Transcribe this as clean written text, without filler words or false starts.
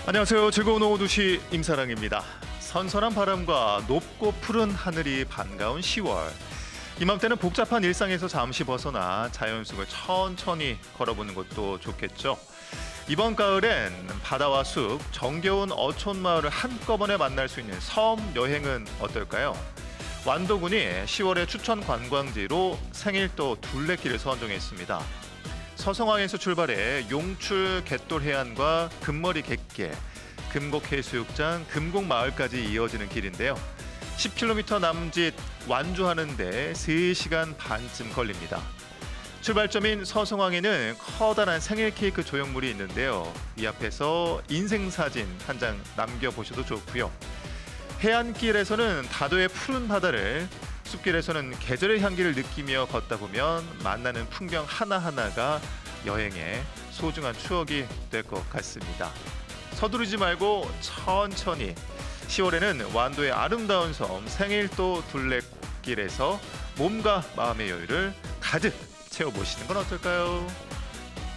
안녕하세요. 즐거운 오후 2시 임사랑입니다. 선선한 바람과 높고 푸른 하늘이 반가운 10월. 이맘때는 복잡한 일상에서 잠시 벗어나 자연 속을 천천히 걸어보는 것도 좋겠죠. 이번 가을엔 바다와 숲, 정겨운 어촌 마을을 한꺼번에 만날 수 있는 섬 여행은 어떨까요? 완도군이 10월의 추천 관광지로 생일도 둘레길을 선정했습니다. 서성항에서 출발해 용출 갯돌해안과 금머리 갯길, 금곡해수욕장, 금곡마을까지 이어지는 길인데요. 10km 남짓 완주하는데 3시간 반쯤 걸립니다. 출발점인 서성항에는 커다란 생일 케이크 조형물이 있는데요. 이 앞에서 인생사진 한 장 남겨보셔도 좋고요. 해안길에서는 다도의 푸른 바다를, 숲길에서는 계절의 향기를 느끼며 걷다 보면 만나는 풍경 하나하나가 여행의 소중한 추억이 될 것 같습니다. 서두르지 말고 천천히 10월에는 완도의 아름다운 섬 생일도 둘레길에서 몸과 마음의 여유를 가득 채워보시는 건 어떨까요?